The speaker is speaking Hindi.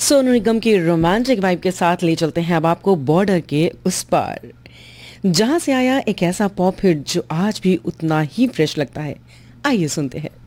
सोनू निगम की रोमांटिक वाइब के साथ ले चलते हैं अब आपको बॉर्डर के उस पार, जहां से आया एक ऐसा पॉप हिट जो आज भी उतना ही फ्रेश लगता है। आइए सुनते हैं।